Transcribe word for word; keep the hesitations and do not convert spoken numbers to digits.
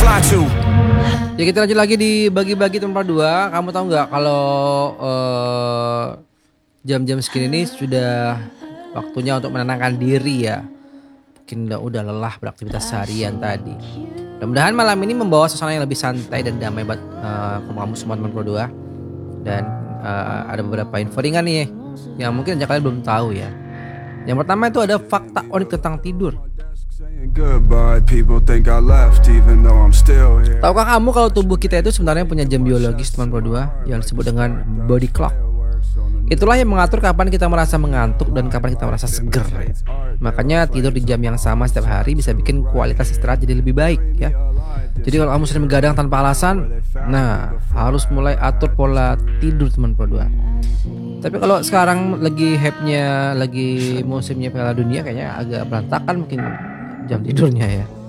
Batu. Ya kita lanjut lagi di bagi-bagi tempat dua. Kamu tahu nggak kalau uh, jam-jam segini ini sudah waktunya untuk menenangkan diri ya. Mungkin udah, udah lelah beraktivitas seharian tadi. Mudah-mudahan malam ini membawa suasana yang lebih santai dan damai buat uh, kamu semua teman Pro dua. Dan uh, ada beberapa info ringan nih yang mungkin aja kalian belum tahu ya. Yang pertama itu ada fakta unik tentang tidur. Tahukah kamu kalau tubuh kita itu sebenarnya punya jam biologis teman Pro dua yang disebut dengan body clock. Itulah yang mengatur kapan kita merasa mengantuk dan kapan kita merasa seger ya. Makanya tidur di jam yang sama setiap hari bisa bikin kualitas istirahat jadi lebih baik ya. Jadi kalau kamu sering begadang tanpa alasan, nah harus mulai atur pola tidur teman Pro dua. Tapi kalau sekarang lagi hype-nya, lagi musimnya Piala Dunia kayaknya agak berantakan mungkin jam tidurnya ya.